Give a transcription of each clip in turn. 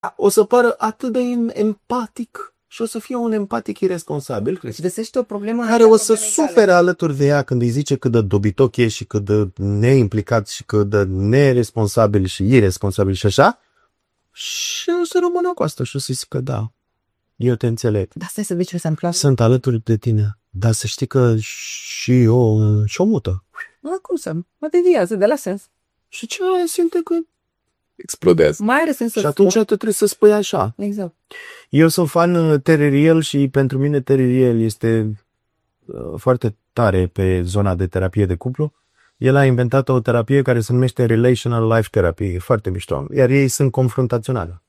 o să pară atât de empatic și o să fie un empatic irresponsabil. Și găsește o problemă care o să sufere alături de ea când îi zice cât de dobitoc e și cât de neimplicat și cât de neresponsabil și irresponsabil și așa. Și o să rămână cu asta și o să zic că da, eu te înțeleg. Da, stai să vezi ce se întâmplă. Sunt alături de tine, dar să știi că și eu și-o mută. Cum să? Mă deviază de la sens. Și ce simte că explodează. Mai are sens să și atunci tu trebuie să spui așa. Exact. Eu sunt fan Terry și pentru mine Terry este foarte tare pe zona de terapie de cuplu. El a inventat o terapie care se numește Relational Life Therapy, e foarte mișto. Iar ei sunt confruntaționali.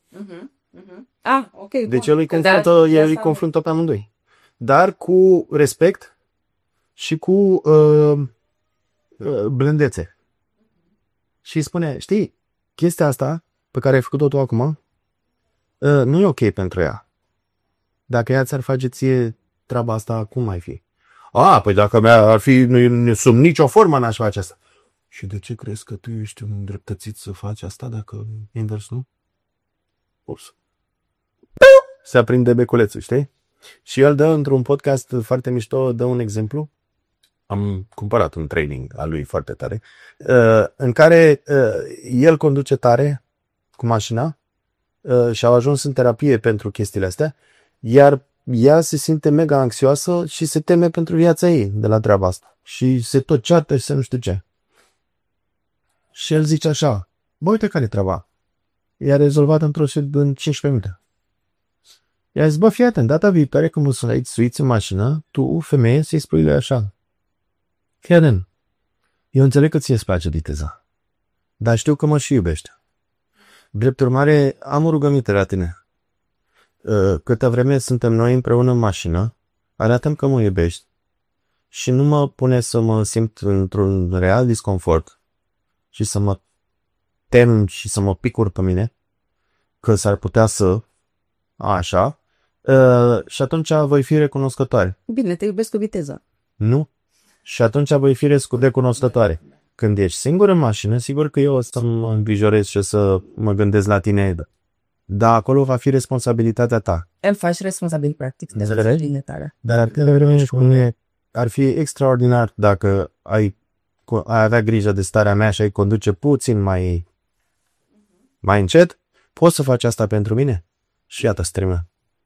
Ok. Deci el îi confruntă pe amândoi. Dar cu respect și cu blândețe. Și îi spune, știi, chestia asta pe care ai făcut-o tu acum nu e ok pentru ea. Dacă ea ți-ar face ție treaba asta, cum ai fi? Păi dacă ar fi sub nicio formă n-aș face asta. Și de ce crezi că tu ești îndreptățit să faci asta dacă invers nu? Ups. Se aprinde beculețul, știi? Și el dă într-un podcast foarte mișto, dă un exemplu. Am cumpărat un training al lui foarte tare, în care el conduce tare cu mașina și au ajuns în terapie pentru chestiile astea, iar ea se simte mega anxioasă și se teme pentru viața ei de la treaba asta. Și se tot ceartă și se nu știu ce. Și el zice așa, bă, uite care e treaba. I-a rezolvat în 15 minute. I-a zis, bă, fii atent, data viitoare când mă suiți în mașină, tu, femeie, să-i spui lui așa. Fii atent, eu înțeleg că ție îți place viteza, dar știu că mă și iubești. Drept urmare, am o rugăminte la tine. Câtă vreme suntem noi împreună în mașină, arată-mi că mă iubești și nu mă pune să mă simt într-un real disconfort și să mă tem și să mă picur pe mine, că s-ar putea să așa, și atunci voi fi recunoscătoare. Bine, te iubesc cu viteză. Nu? Și atunci voi fi recunoscătoare. Când ești singur în mașină, sigur că eu o să mă îngrijorez și o să mă gândesc la tine, dar acolo va fi responsabilitatea ta. El faci responsabil, practic. Dar ar fi extraordinar dacă ai avea grijă de starea mea și ai conduce puțin mai încet. Poți să faci asta pentru mine? Și iată, strâmă.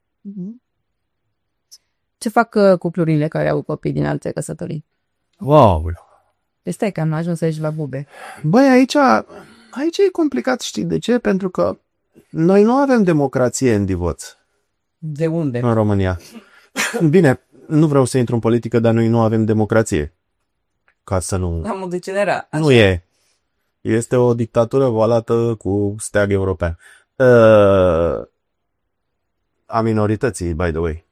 Ce fac cuplurile care au copii din alte căsătorii? Wow! Stai că am ajuns aici la bube. Băi, aici e complicat, știi de ce? Pentru că noi nu avem democrație în divorț. De unde? În România. Bine, nu vreau să intru în politică, dar noi nu avem democrație. Ca să nu... Am degenerat. Nu e. Este o dictatură valată cu steag european. A minorității, by the way.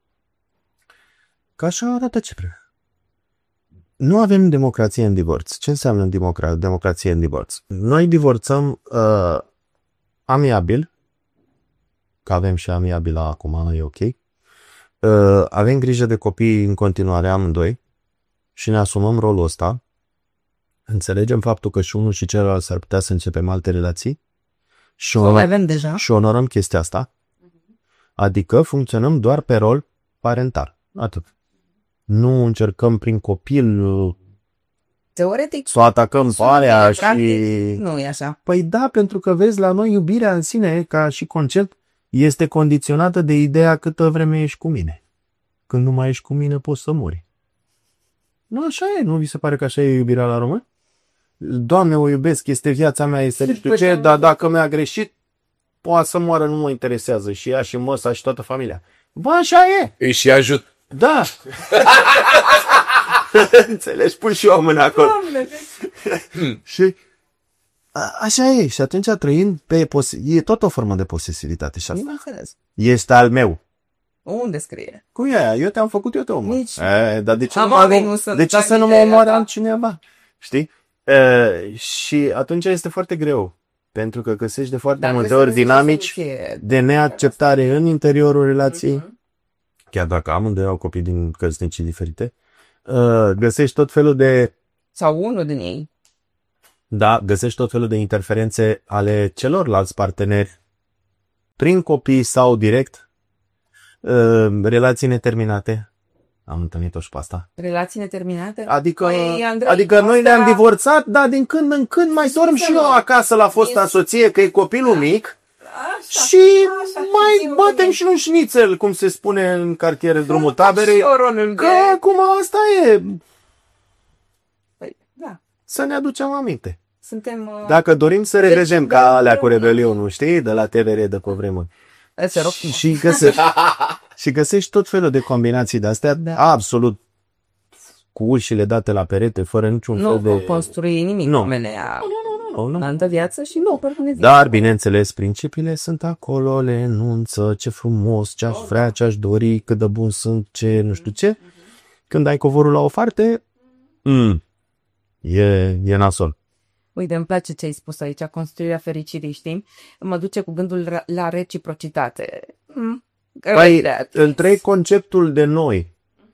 Ca așa arată Cipru. Nu avem democrație în divorț. Ce înseamnă democrație în divorț? Noi divorțăm amiabil, că avem și amiabil acum, e ok. Avem grijă de copii în continuare amândoi și ne asumăm rolul ăsta. Înțelegem faptul că și unul și celălalt s-ar putea să începem alte relații și avem deja. Și onorăm chestia asta. Adică funcționăm doar pe rol parental. Atât. Nu încercăm prin copil teoretic să o atacăm pe alea și... Nu e așa. Păi da, pentru că vezi, la noi iubirea în sine, ca și concept, este condiționată de ideea câtă vreme ești cu mine. Când nu mai ești cu mine, poți să mori. Nu, așa e. Nu vi se pare că așa e iubirea la român? Doamne, o iubesc, este viața mea, este știu ce, dar dacă mi-a greșit, poate să moară, nu mă interesează. Și ea, și măsa, și toată familia. Bă, așa e. Îi și ajut. Da. Înțelegi? Pun și eu mâna acolo. Și așa e. Și atunci trăind pe e tot o formă de posesivitate. Și asta este al meu. Unde scrie? Cum e aia? Eu te-am făcut, eu te omor. Dar de ce să nu mă omoare altcineva? Știi? Și atunci este foarte greu. Pentru că găsești de foarte multe ori dinamici de neacceptare în interiorul relației. Chiar dacă amândoi au copii din căsnicii diferite, găsești tot felul de... Sau unul din ei. Da, găsești tot felul de interferențe ale celorlalți parteneri prin copii sau direct, relații neterminate. Am întâlnit-o și pe asta. Relații neterminate? Adică, Andrei, adică noi ne-am divorțat, dar din când în când mai dorm și eu acasă la fosta soție, că e copilul mic. Și mai batem și un șnițel, cum se spune în cartiere Drumul Taberei. Că acum asta e. Păi, da. Să ne aducem aminte. Suntem... Dacă dorim să regredem ca alea cu Rebelionul, știi? De la TVR de pe vremuri. Și găsești tot felul de combinații de astea, absolut cu ușile date la perete, fără niciun fel de... Nu construi nimic. Nu. În altă viață și nu. Dar, bineînțeles, principiile sunt acolo, le enunță ce frumos, ce-aș vrea, ce-aș dori, cât de bun sunt, ce nu știu ce. Când ai covorul la o parte, e nasol. Uite, îmi place ce ai spus aici, construirea fericirii, știi? Mă duce cu gândul la reciprocitate. Păi, întreg conceptul de noi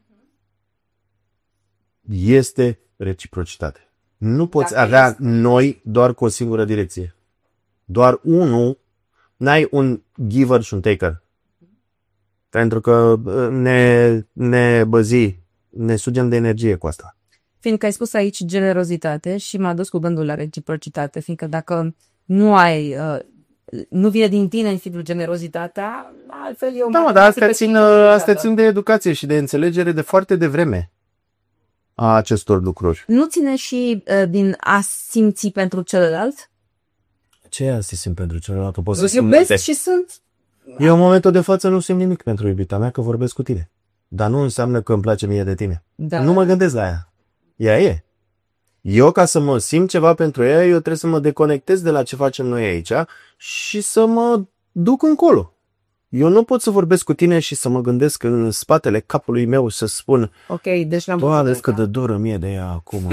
este reciprocitate. Nu poți avea noi doar cu o singură direcție. Doar unul, n-ai un giver și un taker. Pentru că ne băzi, ne sugem de energie cu asta. Fiindcă ai spus aici generozitate și m-a dus cu gândul la reciprocitate, fiindcă dacă nu ai, nu vine din tine în fidul generozitatea, altfel eu... Da, dar astea țin de educație și de înțelegere de foarte devreme a acestor lucruri. Nu ține și din a simți pentru celălalt? Ce e a simți pentru celălalt? O să iubesc și sunt... Eu în momentul de față nu simt nimic pentru iubita mea, că vorbesc cu tine. Dar nu înseamnă că îmi place mie de tine. Da. Nu mă gândesc la ea. Ea e. Eu, ca să mă simt ceva pentru ea, eu trebuie să mă deconectez de la ce facem noi aici și să mă duc încolo. Eu nu pot să vorbesc cu tine și să mă gândesc în spatele capului meu să spun deci Doamne, cât de doră mie de ea acum.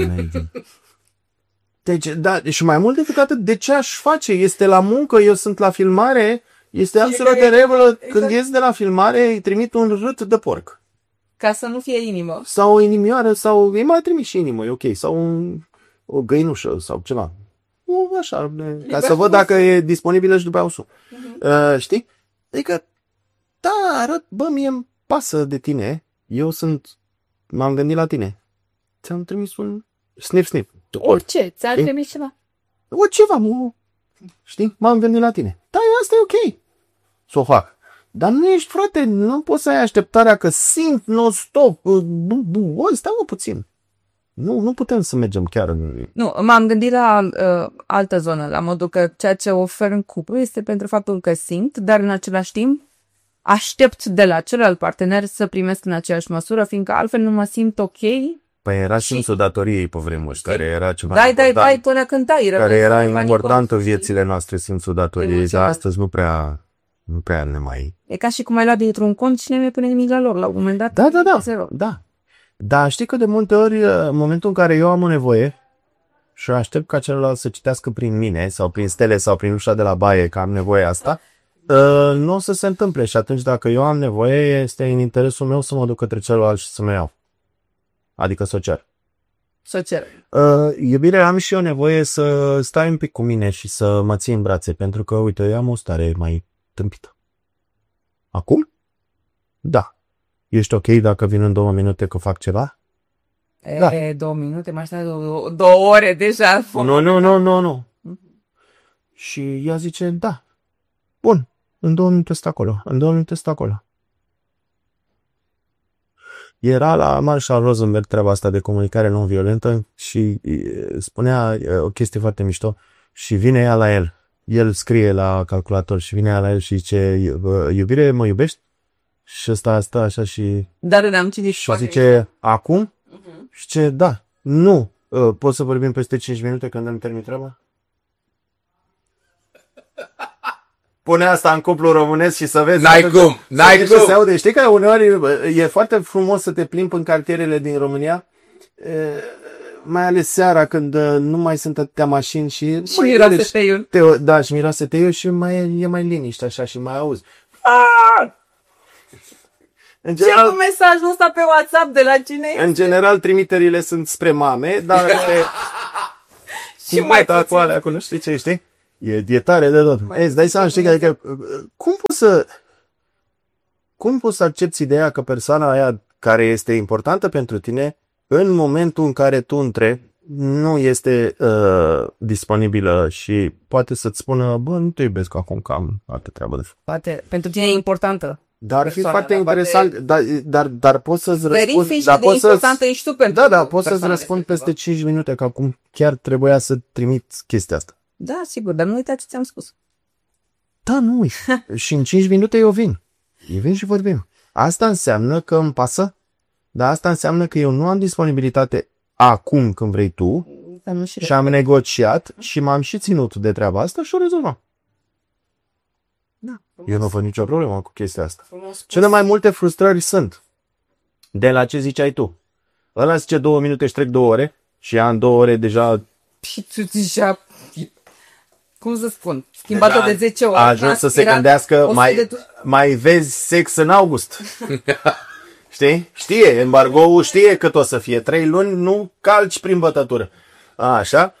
Deci, da, și mai mult decât atât, de ce aș face? Este la muncă, eu sunt la filmare, este absolut de regulă. Exact. Când ies de la filmare, îi trimit un rât de porc. Ca să nu fie inimă. Sau o inimioară, sau îi mai trimis și inimă, e ok. Sau o găinușă, sau ceva. Așa, ca să văd dacă e disponibilă și după aia o sun. Știi? Adică, da, arăt, mie îmi pasă de tine. M-am gândit la tine. Ți-am trimis un snip. Orice, ți-ar trimis ceva? Ceva, știi? M-am gândit la tine. Da, asta e ok. Să o fac. Dar nu ești, frate, nu poți să ai așteptarea că simt non-stop. Stai puțin. Nu putem să mergem chiar în... Nu, m-am gândit la altă zonă, la modul că ceea ce ofer în cuplu este pentru faptul că simt, dar în același timp aștept de la celălalt partener să primesc în aceeași măsură, fiindcă altfel nu mă simt ok. Păi era simțul datoriei pe vremuri, care era ceva dai până când ai. Care era important în viețile noastre, simțul datoriei, dar astăzi nu prea ne mai... E ca și cum ai luat dintr-un cont și nu mai pune nimic la lor, la un moment dat. Da. Dar știi că de multe ori, în momentul în care eu am o nevoie și aștept ca celălalt să citească prin mine sau prin stele sau prin ușa de la baie că am nevoie asta, nu o să se întâmple și atunci dacă eu am nevoie, este în interesul meu să mă duc către celălalt și să mă iau. Adică să o cer. Iubire, am și eu nevoie să stai un pic cu mine și să mă ții în brațe, pentru că, uite, eu am o stare mai tâmpită. Acum? Da. Ești ok dacă vin în 2 minute că fac ceva? Da. 2 minute, mai stai 2 ore deja. Nu. Și ea zice, da. Bun, în 2 minute stă acolo. Era la Marshall Rosenberg treaba asta de comunicare non-violentă și spunea o chestie foarte mișto și vine ea la el. El scrie la calculator și vine ea la el și zice, iubire, mă iubești? Și ăsta stă așa și... Dar ne-am citit și zice, acum? Și zice, da, nu. Poți să vorbim peste 5 minute când îmi termin treaba? Pune asta în cuplu românesc și să vezi... N-ai cum. Se aude. Știi că uneori e foarte frumos să te plimbi în cartierele din România, mai ales seara când nu mai sunt atâtea mașini și... Și miroase teiul. Da, și miroase teiul și e mai liniște așa și mai auzi. În general, ce cu mesajul ăsta pe WhatsApp de la cine? În general, trimiterile sunt spre mame, dar... și mai cu alea acolo, știi ce știi? E tare de tot. Îți dai seama, știi, adică, cum poți să accepti ideea că persoana aia care este importantă pentru tine, în momentul în care tu întrebi, nu este disponibilă și poate să-ți spună, bă, nu te iubesc acum, că am altă treabă de făcut. Poate, pentru tine e importantă. Dar ar fi foarte interesant, dar poți să-ți răspund... importantă ești tu pentru Da, poți să-ți răspund peste 5 minute, că acum chiar trebuia să trimit chestia asta. Da, sigur, dar nu uita ce ți-am spus. Da, nu uit. Și în 5 minute eu vin. Eu vin și vorbim. Asta înseamnă că îmi pasă, dar asta înseamnă că eu nu am disponibilitate acum când vrei tu și am negociat și m-am și ținut de treaba asta și o rezolvăm. Da. Eu nu văd nicio problemă cu chestia asta. Cele mai multe frustrări sunt de la ce ziceai tu. Ăla zice 2 minute și trec 2 ore și ea în 2 ore deja... Și tu deja... Cum să spun? Schimbată de 10 ori. A ajuns să se gândească, mai vezi sex în august. Știi? Știe, embargoul știe cât o să fie. 3 luni, nu calci prin bătătură. Așa.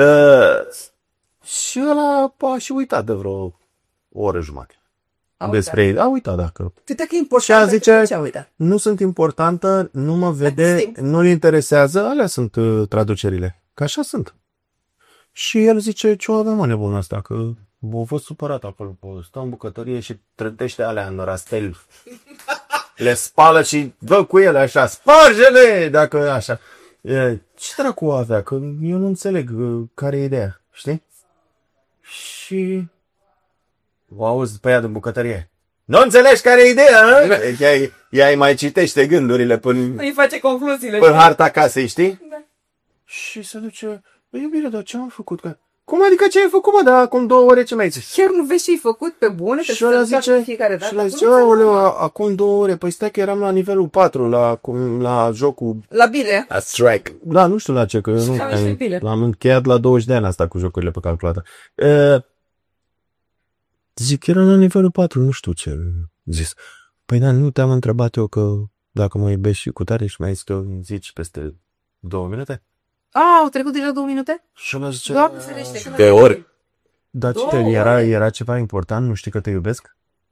Și ăla a și uitat de vreo o oră jumate. Despre ei. A uitat, dacă. Cât că e important. Și a zice, nu sunt importantă, nu mă vede, nu-l interesează. Alea sunt traducerile. Că așa sunt. Și el zice, ce o avem, mă, nebunul ăsta, că a fost supărat acolo, stă în bucătărie și trântește alea în rastel. Le spală și dă cu ele așa, sparge-le, dacă așa. Ce dracu avea, că eu nu înțeleg care e ideea, știi? Și o auzi pe ea din bucătărie. Nu înțelegi care e ideea, ea îi mai citește gândurile până... Îi face concluziile. Până harta casei, știi? Da. Și se duce... Iubire, dar ce am făcut? Cum adică ce ai făcut, mă? Dar acum 2 ore ce mi-ai zis? Chiar nu vezi ce ai făcut pe bune? Și ăla zice, acum 2 ore. Păi stai că eram la nivelul 4, la jocul... La bile. La strike. Da, nu știu la ce, că eu nu l-am încheiat la 20 de ani asta cu jocurile pe calculator. Zic, eram la nivelul 4, nu știu ce zis. Păi da, nu te-am întrebat eu că dacă mă iubești și cu tare și mai este o zici peste 2 minute? Au trecut deja 2 minute? Și ăla zice... Doamne ferește. De ori. Dar ce, era ceva important? Nu știi că te iubesc?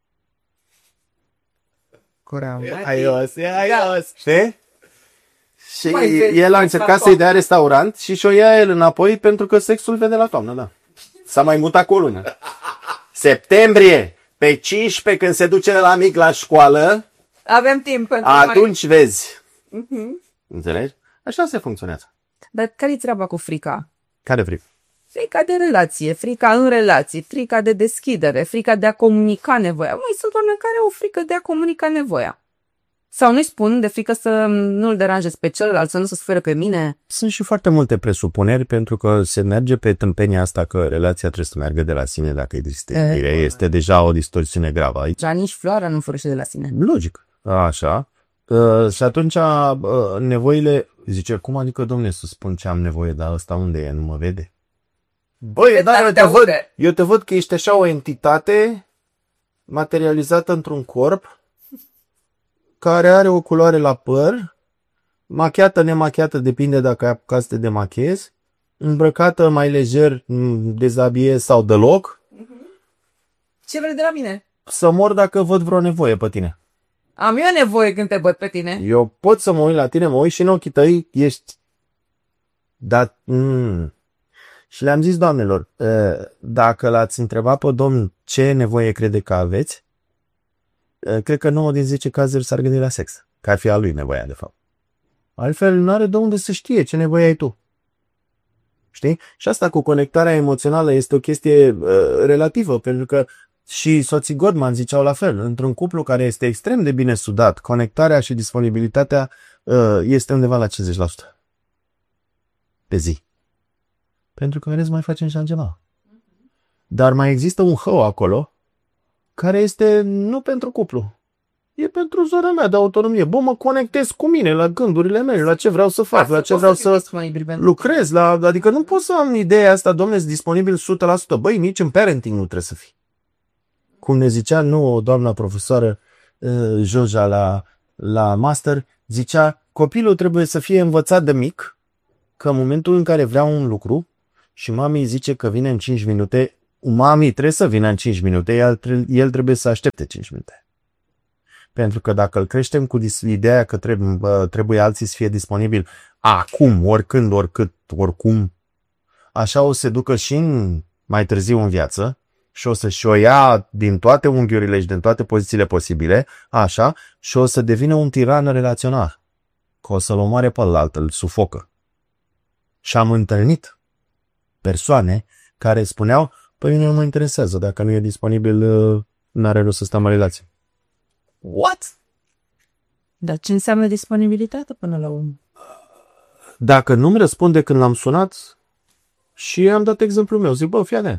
Aios. Știi? Și el a încercat să-i dea restaurant și o ia el înapoi pentru că sexul vede la toamnă, da. S-a mai mutat cu o lună. Septembrie, pe 15, când se duce la mic la școală, avem timp pentru atunci vezi. Înțelegi? Așa se funcționează. Dar care-i treaba cu frica? Care frică? Frica de relație, frica în relații, frica de deschidere, frica de a comunica nevoia. Mai sunt oameni care au frică de a comunica nevoia. Sau nu-i spun de frică să nu-l deranjez pe celălalt, să nu se suferă pe mine. Sunt și foarte multe presupuneri, pentru că se merge pe tâmpenia asta că relația trebuie să meargă de la sine dacă există iubire. Este deja o distorsiune gravă aici. Deja nici floarea nu furăște de la sine. Logic. Așa. Și atunci nevoile... Zice, cum adică, domne, să spun ce am nevoie, dar ăsta unde e? Nu mă vede? Băi, da, eu te văd că ești așa o entitate materializată într-un corp care are o culoare la păr, machiată, nemachiată, depinde dacă ai apucat să te demachiezi, îmbrăcată mai lejer, dezabiez sau deloc. Ce vrei de la mine? Să mor dacă văd vreo nevoie pe tine. Am eu nevoie când te văd pe tine. Eu pot să mă uit la tine, mă uit și în ochii tăi ești... Dar... Și le-am zis doamnelor, dacă l-ați întrebat pe domnul ce nevoie crede că aveți, cred că 9 din 10 cazuri s-ar gândi la sex. Că ar fi a lui nevoia, de fapt. Altfel, nu are de unde să știe ce nevoie ai tu. Știi? Și asta cu conectarea emoțională este o chestie relativă, pentru că și soții Gottman ziceau la fel. Într-un cuplu care este extrem de bine sudat, conectarea și disponibilitatea este undeva la 50% pe zi. Pentru că, vedeți, mai facem și altceva. Dar mai există un hău acolo care este nu pentru cuplu. E pentru zona mea de autonomie. Bă, mă conectez cu mine, la gândurile mele, la ce vreau să fac, la ce vreau să lucrez. Adică nu pot să am ideea asta, domnule, sunt disponibil 100%. Băi, nici în parenting nu trebuie să fii. Cum ne zicea, nu, doamna profesoară Joja la master, zicea, copilul trebuie să fie învățat de mic că în momentul în care vrea un lucru și mami zice că vine în 5 minute, mami trebuie să vină în 5 minute, el trebuie să aștepte 5 minute. Pentru că dacă îl creștem cu ideea că trebuie alții să fie disponibili acum, oricând, oricât, oricum, așa o să se ducă și mai târziu în viață și o să-și o ia din toate unghiurile și din toate pozițiile posibile, așa, și o să devină un tiran relațional. Că o să-l omoare pe ălalt, îl sufocă. Și am întâlnit persoane care spuneau, păi nu mă interesează, dacă nu e disponibil, n-are rost să stăm în relație. What? Dar ce înseamnă disponibilitate până la urmă? Dacă nu-mi răspunde când l-am sunat și am dat exemplul meu, zic, bă, fii atent.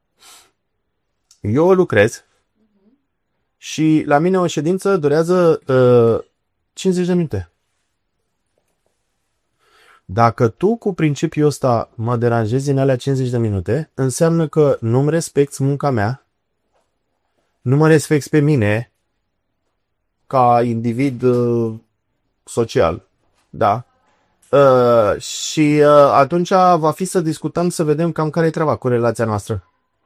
Eu lucrez și la mine o ședință durează 50 de minute. Dacă tu cu principiul ăsta mă deranjezi în alea 50 de minute, înseamnă că nu-mi respecti munca mea, nu mă respecti pe mine ca individ social, da? Și atunci va fi să discutăm, să vedem cam care e treaba cu relația noastră.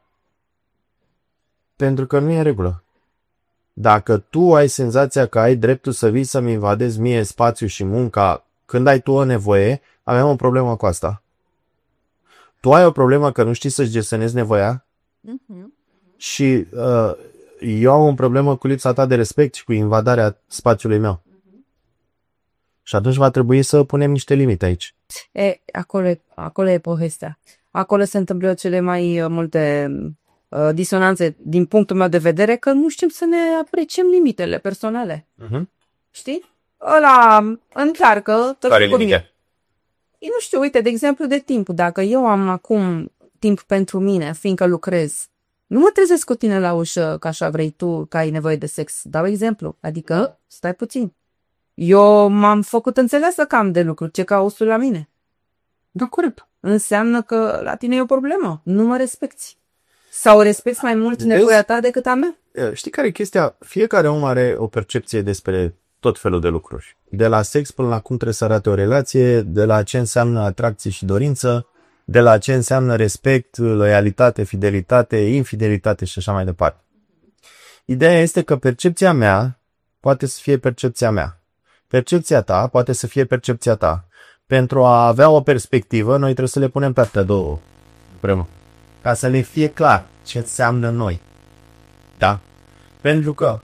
Pentru că nu e în regulă. Dacă tu ai senzația că ai dreptul să vii să-mi invadezi mie spațiu și munca când ai tu o nevoie, avem o problemă cu asta. Tu ai o problemă că nu știi să-ți gestionezi nevoia și eu am o problemă cu lipsa ta de respect și cu invadarea spațiului meu. Și atunci va trebui să punem niște limite aici. Acolo e povestea. Acolo se întâmplă cele mai multe disonanțe din punctul meu de vedere, că nu știm să ne apreciem limitele personale. Știi? Ăla încearcă tot Care cu mine. limite? Nu știu, uite, de exemplu, de timp. Dacă eu am acum timp pentru mine, fiindcă lucrez, nu mă trezesc cu tine la ușă că așa vrei tu, că ai nevoie de sex. Dau exemplu. Adică, stai puțin. Eu m-am făcut înțeleasă că am de lucru, ce cauți la mine. Da, corect. Înseamnă că la tine e o problemă. Nu mă respecti. Sau respecti mai mult nevoia ta decât a mea? Știi care e chestia? Fiecare om are o percepție despre tot felul de lucruri. De la sex până la cum trebuie să arate o relație, de la ce înseamnă atracție și dorință, de la ce înseamnă respect, loialitate, fidelitate, infidelitate și așa mai departe. Ideea este că percepția mea poate să fie percepția mea. Percepția ta poate să fie percepția ta. Pentru a avea o perspectivă, noi trebuie să le punem pe astea două împreună. Ca să le fie clar ce înseamnă noi. Da? Pentru că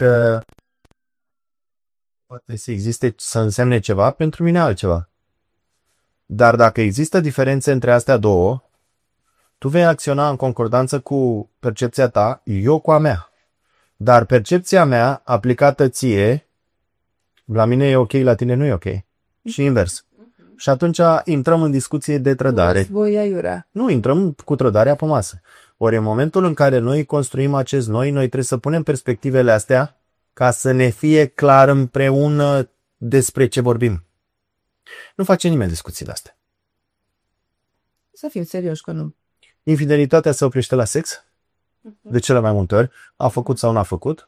poate să existe, să însemne ceva, pentru mine altceva. Dar dacă există diferențe între astea două, tu vei acționa în concordanță cu percepția ta, eu cu a mea. Dar percepția mea, aplicată ție, la mine e ok, la tine nu e ok. Și invers. Și atunci intrăm în discuție de trădare. Nu, intrăm cu trădarea pe masă. Ori în momentul în care noi construim acest noi trebuie să punem perspectivele astea ca să ne fie clar împreună despre ce vorbim. Nu face nimeni discuții de astea. Să fim serioși că nu. Infidelitatea se oprește la sex, de cele mai multe ori, a făcut sau n-a făcut.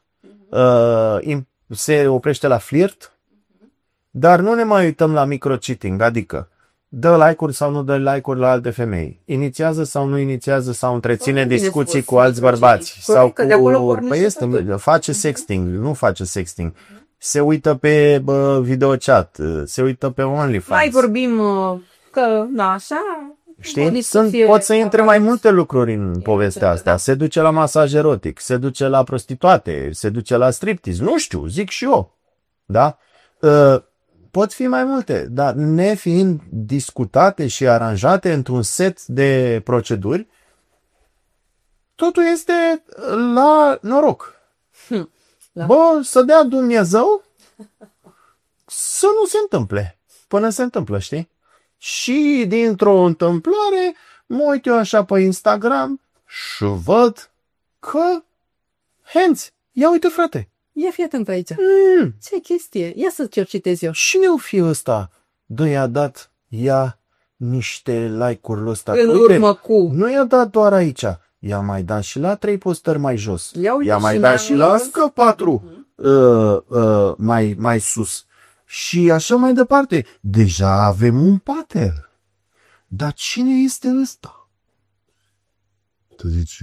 Se oprește la flirt, dar nu ne mai uităm la micro-cheating, adică dă like-uri sau nu dă like-uri la alte femei, inițiază sau nu inițiază sau întreține discuții cu alți bărbați, sau face sexting, nu face sexting, se uită pe videochat, se uită pe OnlyFans. Mai vorbim că, na, așa... Știi? Pot să intre mai multe lucruri în povestea asta. Se duce la masaj erotic, se duce la prostituate, se duce la striptease, nu știu, zic și eu. Da? Pot fi mai multe, dar nefiind discutate și aranjate într-un set de proceduri, totul este la noroc. Bă, să dea Dumnezeu să nu se întâmple. Până se întâmplă, știi? Și dintr-o întâmplare mă uit eu așa pe Instagram și văd că Henți, ia uite frate. Ia fii atent aici. Ce chestie? Ia să ți-o citez eu. Cine o fi ăsta? Dă, i-a dat niște like-uri ăsta. În urmă cu... Nu i-a dat doar aici. I-a mai dat și la 3 postări mai jos. I-a mai dat și la încă 4 mai sus. Și așa mai departe. Deja avem un pattern. Dar cine este ăsta? Tu zici,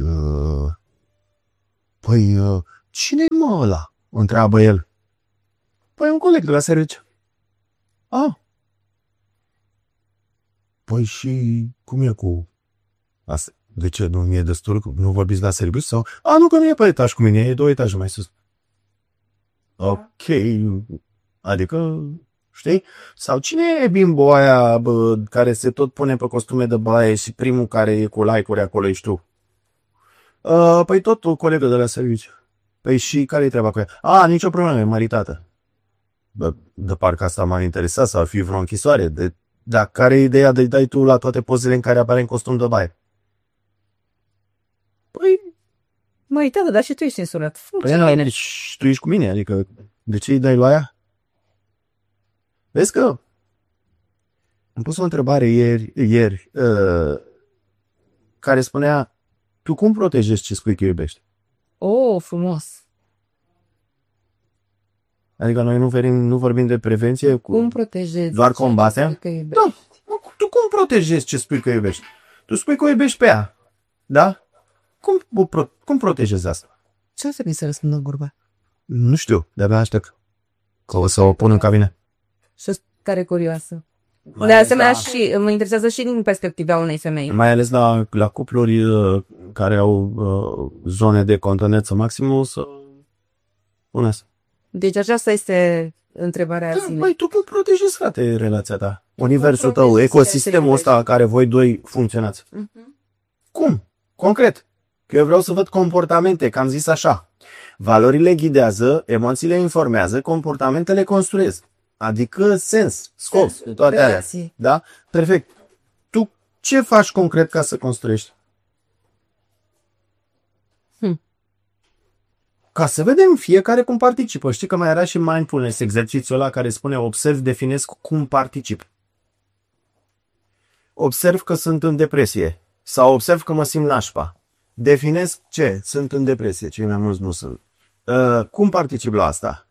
păi, cine-i mă ăla? Întreabă el. Păi un coleg de la serviciu. Păi și cum e cu asta? De ce? Nu mi-e destul? Nu vorbiți la serviciu? Sau? Nu, că nu e pe etaj cu mine, e 2 etaje mai sus. Ok. Adică, știi? Sau cine e bimbo aia care se tot pune pe costume de baie și primul care e cu like-uri acolo ești tu? Păi tot o colegă de la serviciu. Păi și care-i treaba cu ea? Nicio problemă, e maritată. De parcă asta m-a interesat, să fi vreo închisoare. Dar care e ideea de dai tu la toate pozele în care apare în costum de baie? Păi, Maritată, dar și tu ești însurat. Păi, tu ești cu mine, adică de ce îi dai la aia? Vezi că am pus o întrebare ieri care spunea, tu cum protejezi ce spui că iubești? Frumos. Adică noi nu vorbim de prevenție. Cum protejezi? Doar combatem? Da. Tu cum protejezi ce spui că iubești? Tu spui că o iubești pe ea. Da? Cum protejezi asta? Ce o să să răspundă Gurba? Nu știu, de-abia aștept. Că o să o pun în cabine. Și care curioasă. De asemenea, și mă interesează și din perspectiva unei femei. Mai ales la cupluri care au zone de contoneță maximă, o să pun asta. Deci aceasta este întrebarea zilei. Păi tu cum protejezi, frate, relația ta? Universul tău, ecosistemul ăsta în care voi doi funcționați. Cum? Concret. Că eu vreau să văd comportamente, că am zis așa. Valorile ghidează, emoțiile informează, comportamentele construiesc. Adică sens, scop, toate alea. Da? Perfect. Tu ce faci concret ca să construiești? Ca să vedem fiecare cum participă. Știi că mai era și mindfulness, exercițiul ăla care spune observ, definesc cum particip. Observ că sunt în depresie sau observ că mă simt nașpa. Definesc ce? Sunt în depresie, cei mai mulți nu sunt. Cum particip la asta?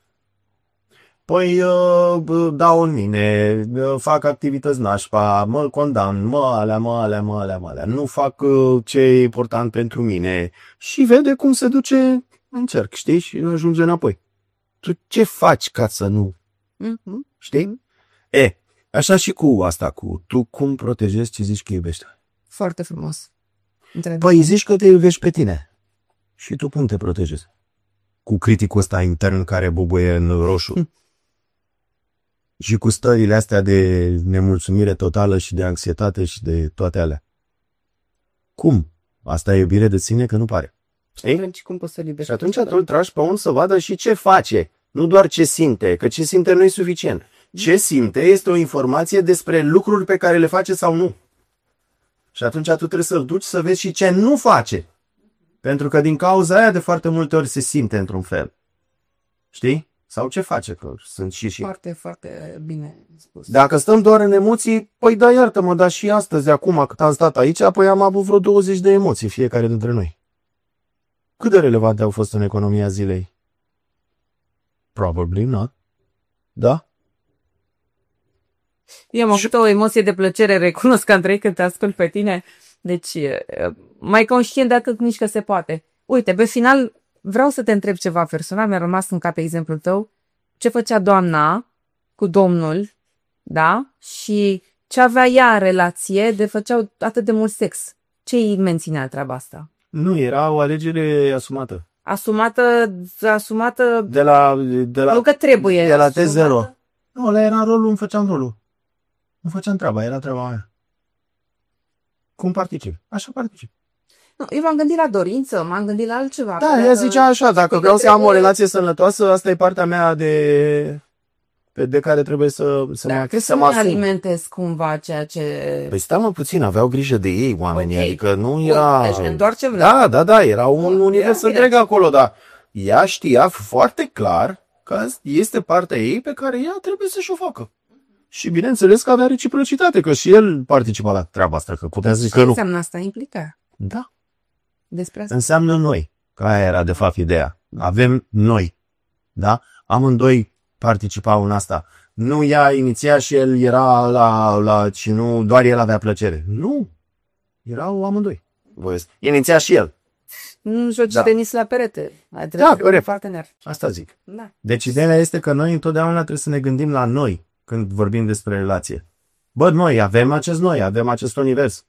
Păi dau în mine, fac activități nașpa, mă condamn, mă alea. Nu fac ce e important pentru mine și vede cum se duce în cerc, știi? Și ajunge înapoi. Tu ce faci ca să nu? Știi? Așa și cu asta, tu cum protejezi ce zici că iubești? Foarte frumos. Păi zici că te iubești pe tine. Și tu cum te protejezi? Cu criticul ăsta intern care bubuie în roșu. Și cu stările astea de nemulțumire totală și de anxietate și de toate alea. Cum? Asta e iubire de sine că nu pare. Atunci cum poți să-l iubești? Și atunci tu îl tragi pe unul să vadă și ce face. Nu doar ce simte, că ce simte nu e suficient. Ce simte este o informație despre lucruri pe care le face sau nu. Și atunci tu trebuie să-l duci să vezi și ce nu face. Pentru că din cauza aia de foarte multe ori se simte într-un fel. Știi? Sau ce face, că sunt și. Foarte, foarte bine spus. Dacă stăm doar în emoții, păi da, iartă-mă, dar și astăzi, acum cât am stat aici, apoi am avut vreo 20 de emoții fiecare dintre noi. Cât de relevante au fost în economia zilei? Probably not. Da? Eu am avut o emoție de plăcere, recunosc, Andrei, când te ascult pe tine. Deci, mai conștient dacă nici că se poate. Uite, pe final, vreau să te întreb ceva personal, mi-a rămas în cap exemplul tău. Ce făcea doamna cu domnul, da? Și ce avea ea în relație de făceau atât de mult sex. Ce îi menținea treaba asta? Nu, era o alegere asumată. Asumată... De la nu că trebuie. De la T0. Nu, ăla era rolul, îmi făceam rolul. Nu făceam treaba, era treaba mea. Cum particip? Așa particip. Nu, eu m-am gândit la dorință, m-am gândit la altceva. Da, ea zicea așa, dacă vreau să am o relație sănătoasă, asta e partea mea de care trebuie să mă acces, să mă asum. Alimentez cumva ceea ce... Păi stai mă puțin, aveau grijă de ei oamenii, adică nu era... Deci doar ce vreau. Da, era un univers întreg acolo, dar ea știa foarte clar că este partea ei pe care ea trebuie să-și o facă. Și bineînțeles că avea reciprocitate, că și el participa la treaba asta, că putea zice că nu. Ce înseamnă asta? Implica. Da. Despre asta. Înseamnă noi, că aia era de fapt ideea. Avem noi, da? Amândoi participau în asta. Nu ea iniția și el era și nu doar el avea plăcere. Nu. Erau amândoi. voiesc. Inițial și el. Nu joci Da. tenis la perete. Ai Da, dreptul de corect. partener. Asta zic. Da. Deci ideea este că noi întotdeauna trebuie să ne gândim la noi când vorbim despre relație. Bă, noi avem acest univers.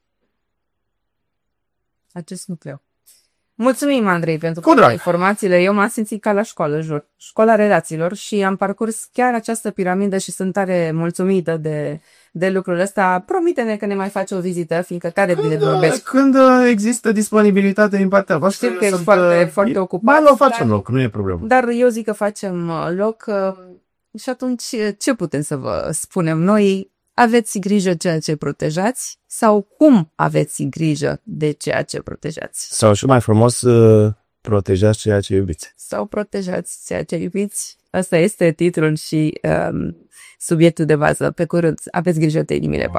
Acest nucleu. Mulțumim, Andrei, pentru Cu drag. informațiile. Eu m-am simțit ca la școală, jur. Școala relațiilor și am parcurs chiar această piramidă și sunt tare mulțumită de lucrul ăsta. Promite-ne că ne mai faci o vizită, fiindcă tare bine vorbești. Când există disponibilitate din partea voastră, Știu că e foarte ocupat. Mai o facem loc, nu e problemă. Dar eu zic că facem loc și atunci ce putem să vă spunem noi? Aveți grijă ceea ce protejați sau cum aveți grijă de ceea ce protejați? Sau și mai frumos, protejați ceea ce iubiți. Sau protejați ceea ce iubiți? Asta este titlul și subiectul de bază. Pe curând, aveți grijă de inimile